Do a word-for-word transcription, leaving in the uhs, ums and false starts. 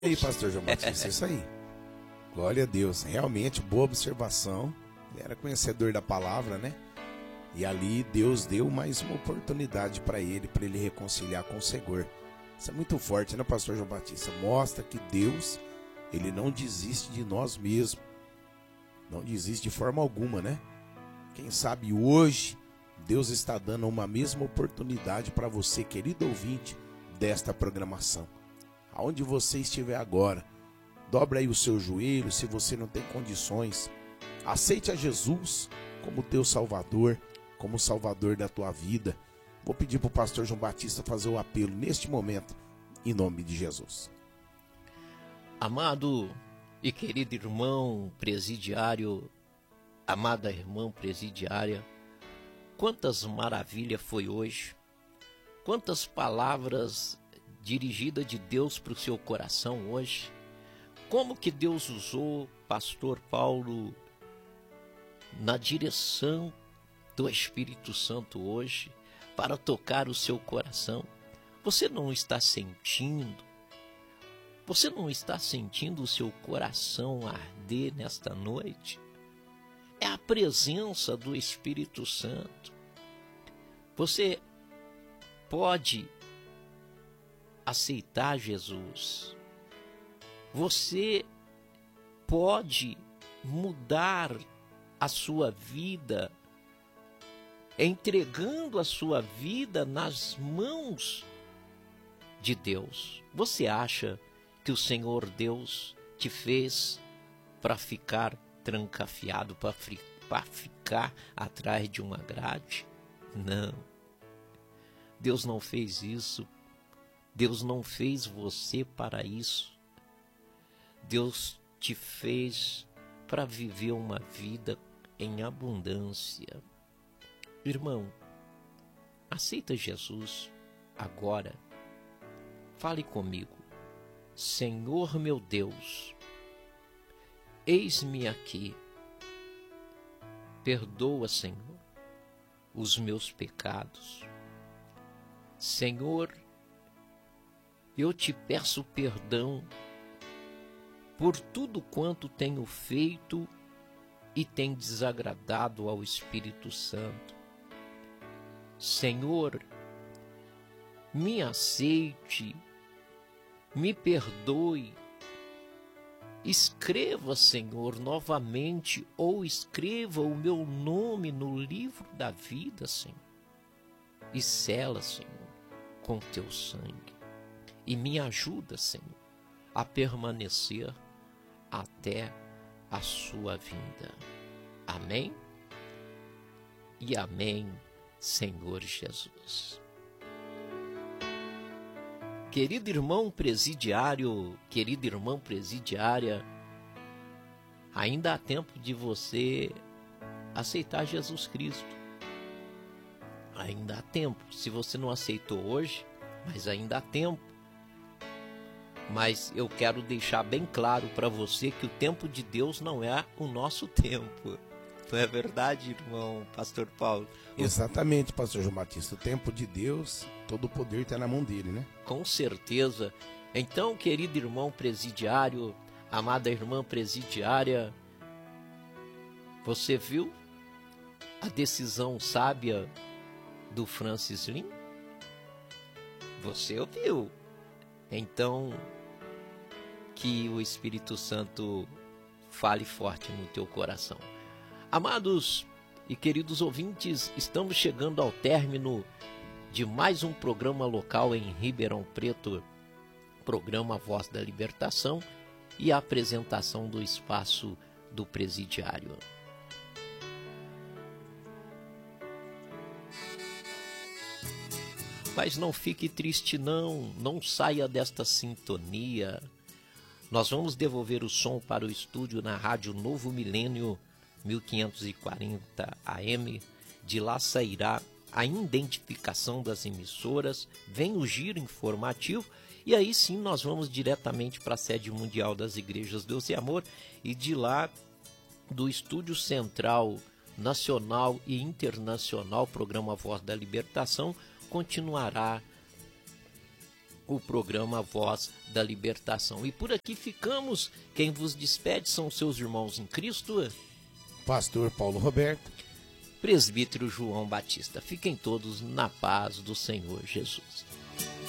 E aí, pastor João Batista, isso aí. Glória a Deus. Realmente, boa observação. Ele era conhecedor da palavra, né? E ali Deus deu mais uma oportunidade para ele, para ele reconciliar com o Senhor. Isso é muito forte, né, pastor João Batista? Mostra que Deus, ele não desiste de nós mesmos. Não desiste de forma alguma, né? Quem sabe hoje, Deus está dando uma mesma oportunidade para você, querido ouvinte, desta programação. Aonde você estiver agora, dobra aí o seu joelho, se você não tem condições. Aceite a Jesus como teu Salvador, como Salvador da tua vida. Vou pedir para o pastor João Batista fazer o apelo neste momento, em nome de Jesus. Amado e querido irmão presidiário, amada irmã presidiária, quantas maravilhas foi hoje, quantas palavras dirigidas de Deus para o seu coração hoje, como que Deus usou pastor Paulo na direção do Espírito Santo hoje para tocar o seu coração. Você não está sentindo, você não está sentindo o seu coração arder nesta noite? É a presença do Espírito Santo. Você pode aceitar Jesus. Você pode mudar a sua vida, entregando a sua vida nas mãos de Deus. Você acha que o Senhor Deus te fez para ficar trancafiado, para ficar atrás de uma grade? Não. Deus não fez isso. Deus não fez você para isso. Deus te fez para viver uma vida em abundância. Irmão, aceita Jesus agora. Fale comigo. Senhor meu Deus, eis-me aqui. Perdoa, Senhor, os meus pecados. Senhor, eu te peço perdão por tudo quanto tenho feito e tem desagradado ao Espírito Santo. Senhor, me aceite, me perdoe. Escreva, Senhor, novamente, ou escreva o meu nome no livro da vida, Senhor. E sela, Senhor, com teu sangue. E me ajuda, Senhor, a permanecer até a sua vinda. Amém? E amém, Senhor Jesus. Querido irmão presidiário, querida irmã presidiária, ainda há tempo de você aceitar Jesus Cristo. Ainda há tempo. Se você não aceitou hoje, mas ainda há tempo. Mas eu quero deixar bem claro para você que o tempo de Deus não é o nosso tempo. Não é verdade, irmão pastor Paulo? Exatamente, pastor João Batista. O tempo de Deus, todo o poder está na mão dele, né? Com certeza. Então, querido irmão presidiário, amada irmã presidiária, você viu a decisão sábia do Francis Lin? Você ouviu? Então, que o Espírito Santo fale forte no teu coração. Amados e queridos ouvintes, estamos chegando ao término de mais um programa local em Ribeirão Preto, programa Voz da Libertação e a apresentação do espaço do presidiário. Mas não fique triste não, não saia desta sintonia. Nós vamos devolver o som para o estúdio na Rádio Novo Milênio mil quinhentos e quarenta A M. De lá sairá a identificação das emissoras, vem o giro informativo e aí sim nós vamos diretamente para a sede mundial das Igrejas Deus e Amor e de lá do estúdio central nacional e internacional, programa Voz da Libertação, continuará o programa Voz da Libertação. E por aqui ficamos. Quem vos despede são seus irmãos em Cristo, Pastor Paulo Roberto, Presbítero João Batista. Fiquem todos na paz do Senhor Jesus.